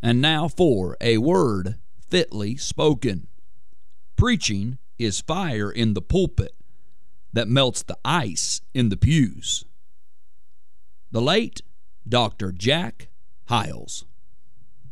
And now for a word fitly spoken. Preaching is fire in the pulpit that melts the ice in the pews. The late Dr. Jack Hyles.